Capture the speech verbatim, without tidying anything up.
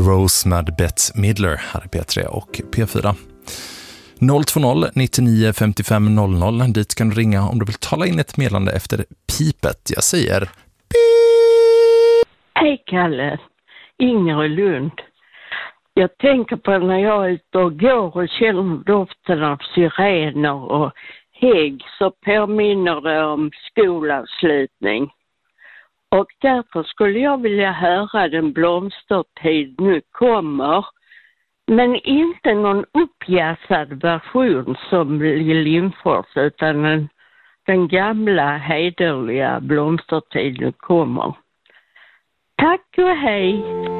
Rose med Bette Midler här i P tre och P fyra. noll två noll nittionio femtiofem noll noll. Dit kan du ringa om du vill tala in ett meddelande efter pipet. Jag säger pip. Hej Kalle, Inger Lund. Jag tänker på när jag är ute och går och känner doften av syrener och hägg, så påminner det om skolavslutning. Och därför skulle jag vilja höra Den blomstertid nu kommer. Men inte någon uppjassad version som Lill Lindfors, utan en, den gamla hederliga Blomstertid nu kommer. Tack och hej!